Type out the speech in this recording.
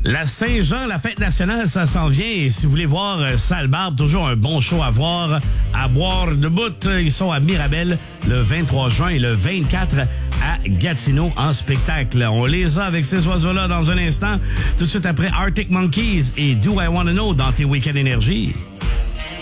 La Saint-Jean, la fête nationale, ça s'en vient. Et si vous voulez voir Sale Barbe, toujours un bon show à voir, à boire de bout. Ils sont à Mirabel le 23 juin et le 24 à Gatineau en spectacle. On les a avec ces oiseaux-là dans un instant. Tout de suite après Arctic Monkeys et Do I Wanna Know dans tes Week-end Énergie.